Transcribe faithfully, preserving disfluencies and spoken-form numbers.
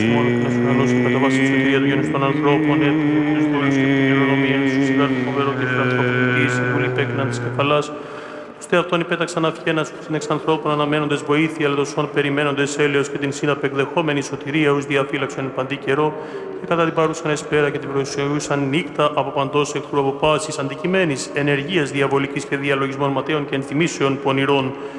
Μόνο και να σου αναλώσει κατά βάση τη σωτηρία του γένους των ανθρώπων, έτοιμο τους δούλους και την κληρονομία σου, σιγά του φοβερό και φιλανθρωπική, συμβουλή πέκναν της κεφαλάς. Τους τε αυτόν υπέταξαν αυχένα σου στην εξανθρώπων αναμένοντες βοήθεια, αλλά τοσόν περιμένοντες έλεος και την σύναπε εκδεχόμενη σωτηρία, ους διαφύλαξον εν παντή καιρό, και κατά την παρούσαν εσπέρα και την προσιούσαν νύχτα από παντός εχθρού από πάσης αντικειμένης, ενεργείας διαβολικής και διαλογισμών ματέων και ενθυμίσεων πονηρών.